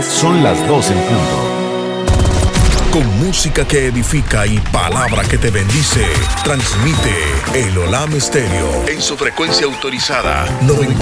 Son las 2 en punto. Con música que edifica y palabra que te bendice, transmite el Olam Stereo en su frecuencia autorizada 94.1.